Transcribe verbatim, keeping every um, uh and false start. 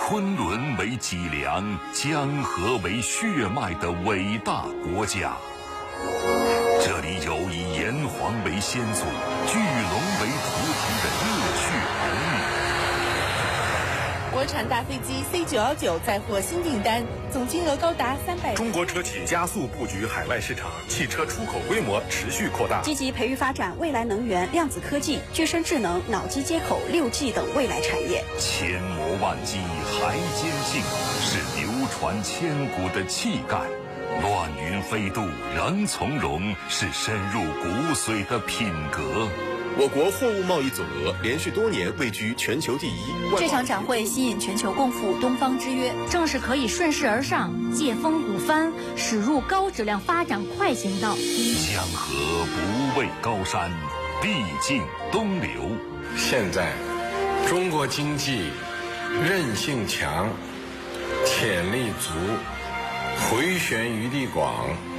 昆仑为脊梁，江河为血脉的伟大国家。这里有以炎黄为先祖、巨龙为图腾的热血儿女。 国产大飞机 C 九一九再获新订单，总金额高达三百。 中国车企加速布局海外市场，汽车出口规模持续扩大， 积极培育发展未来能源、量子科技、具身智能、脑机接口、六 G 等未来产业。 千磨万击还坚劲，是流传千古的气概；乱云飞渡仍从容，是深入骨髓的品格。 我国货物贸易总额连续多年位居全球第一。 这场展会吸引全球共赴东方之约，正是可以顺势而上，借风鼓帆，驶入高质量发展快行道。 江河不畏高山，必尽东流。 现在，中国经济韧性强，潜力足，回旋余地广。